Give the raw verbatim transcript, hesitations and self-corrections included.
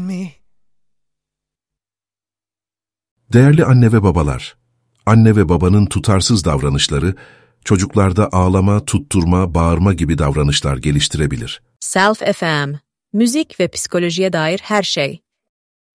me. Değerli anne ve babalar, anne ve babanın tutarsız davranışları, çocuklarda ağlama, tutturma, bağırma gibi davranışlar geliştirebilir. Self F M, müzik ve psikolojiye dair her şey.